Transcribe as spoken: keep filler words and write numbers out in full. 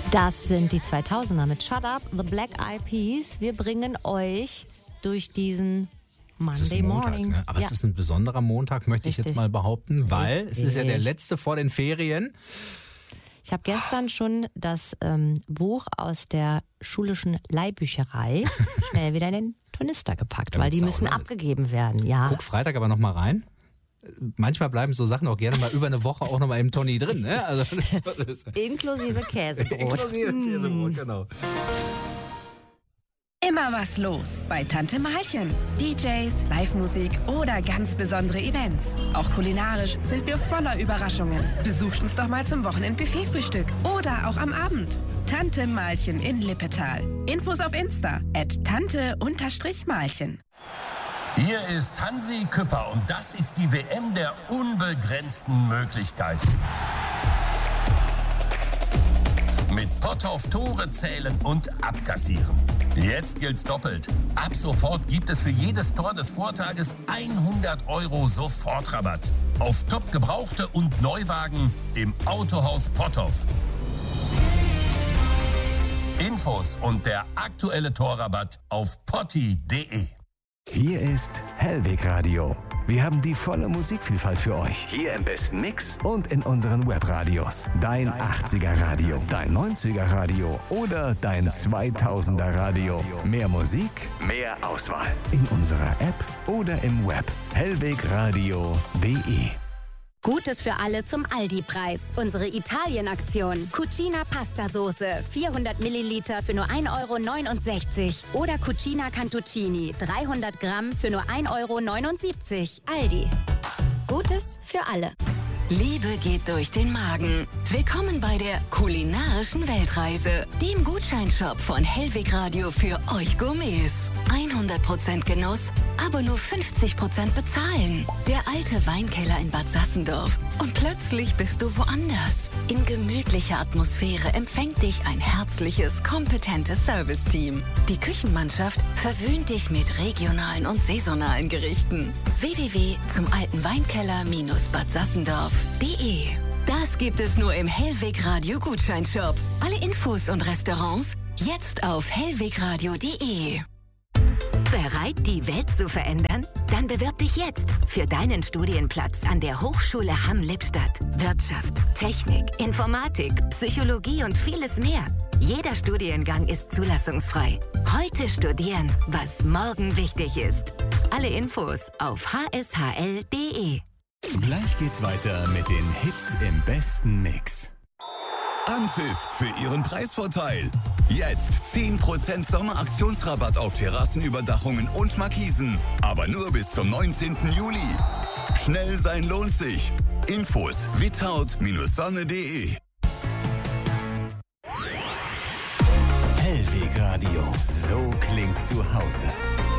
Das sind die zweitausender mit Shut Up, The Black Eyed Peas. Wir bringen euch durch diesen Monday Montag, Morning. Ne? Aber ja. es ist ein besonderer Montag, möchte Richtig. ich jetzt mal behaupten, weil Richtig. es ist ja der letzte vor den Ferien. Ich habe gestern schon das ähm, Buch aus der schulischen Leihbücherei schnell wieder in den Tornister gepackt, weil die müssen abgegeben werden. Ja. Guck Freitag aber noch mal rein. Manchmal bleiben so Sachen auch gerne mal über eine Woche auch noch mal im Tonny drin. Ne? Also das, das Inklusive Käsebrot. Inklusive Käsebrot, genau. Immer was los bei Tante Malchen. D Js, Live-Musik oder ganz besondere Events. Auch kulinarisch sind wir voller Überraschungen. Besucht uns doch mal zum Wochenend-Buffet-Frühstück oder auch am Abend. Tante Malchen in Lippetal. Infos auf Insta at tante-malchen. Hier ist Hansi Küpper und das ist die W M der unbegrenzten Möglichkeiten. Mit Potthoff Tore zählen und abkassieren. Jetzt gilt's doppelt. Ab sofort gibt es für jedes Tor des Vortages hundert Euro Sofortrabatt. Auf top gebrauchte und Neuwagen im Autohaus Potthoff. Infos und der aktuelle Torrabatt auf potti punkt de. Hier ist Hellweg Radio. Wir haben die volle Musikvielfalt für euch. Hier im besten Mix und in unseren Webradios. Dein achtziger Radio, dein neunziger Radio oder dein zweitausender Radio. Mehr Musik, mehr Auswahl. In unserer App oder im Web. hellwegradio punkt de. Gutes für alle zum Aldi-Preis. Unsere Italien-Aktion. Cucina Pasta-Soße, vierhundert Milliliter für nur ein Euro neunundsechzig. Oder Cucina Cantuccini, dreihundert Gramm für nur ein Euro neunundsiebzig. Aldi. Gutes für alle. Liebe geht durch den Magen. Willkommen bei der kulinarischen Weltreise, dem Gutscheinshop von Hellweg Radio für euch Gourmets. hundert Prozent Genuss, aber nur fünfzig Prozent bezahlen. Der alte Weinkeller in Bad Sassendorf. Und plötzlich bist du woanders. In gemütlicher Atmosphäre empfängt dich ein herzliches, kompetentes Serviceteam. Die Küchenmannschaft verwöhnt dich mit regionalen und saisonalen Gerichten. w w w punkt zum alten Weinkeller Bad Sassendorf punkt de. Das gibt es nur im Hellweg Radio Gutscheinshop. Alle Infos und Restaurants jetzt auf hellwegradio punkt de. Bereit, die Welt zu verändern? Dann bewirb dich jetzt für deinen Studienplatz an der Hochschule Hamm-Lippstadt. Wirtschaft, Technik, Informatik, Psychologie und vieles mehr. Jeder Studiengang ist zulassungsfrei. Heute studieren, was morgen wichtig ist. Alle Infos auf h s h l punkt de. Gleich geht's weiter mit den Hits im besten Mix. Anpfiff für Ihren Preisvorteil. Jetzt zehn Prozent Sommeraktionsrabatt auf Terrassenüberdachungen und Markisen. Aber nur bis zum neunzehnten Juli. Schnell sein lohnt sich. Infos without sonne punkt de. Hellweg Radio. So klingt zu Hause.